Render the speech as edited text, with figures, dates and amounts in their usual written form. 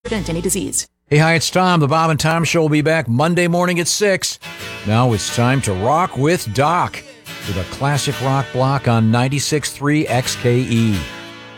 prevent any disease. Hey, hi, it's Tom. The Bob and Tom Show will be back Monday morning at 6. Now it's time to rock with Doc with a classic rock block on 96.3 XKE.